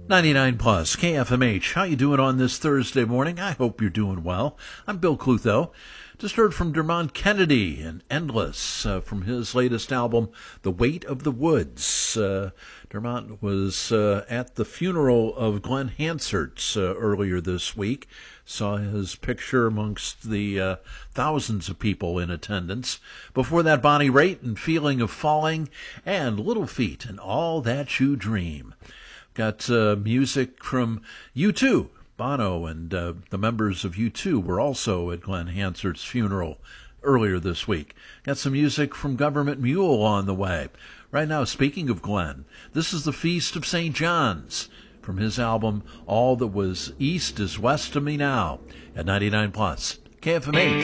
99 plus KFMH. How you doing on this Thursday morning? I hope you're doing well. I'm Bill Clutho. Just heard from Dermot Kennedy and Endless from his latest album, The Weight of the Woods. Dermot was at the funeral of Glenn Hansard earlier this week. Saw his picture amongst the thousands of people in attendance. Before that, Bonnie Raitt and Feeling of Falling, and Little Feat and All That You Dream. Got music from U2. Bono and the members of U2 were also at Glenn Hansard's funeral earlier this week. Got some music from Government Mule on the way. Right now, speaking of Glenn, this is the Feast of St. John's from his album All That Was East Is West of Me Now at 99 plus KFMH.